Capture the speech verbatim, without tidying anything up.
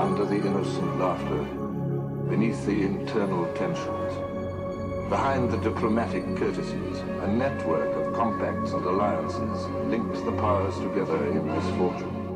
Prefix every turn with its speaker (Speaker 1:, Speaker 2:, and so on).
Speaker 1: under the innocent laughter, beneath the internal tensions, behind the diplomatic courtesies, a network of compacts and alliances linked the powers together in misfortune.